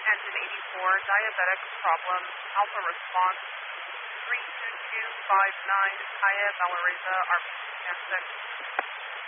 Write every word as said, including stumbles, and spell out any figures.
engine eighty-four, diabetic problem, alpha response, three two two five nine, Kaya Valoriza, R P C six.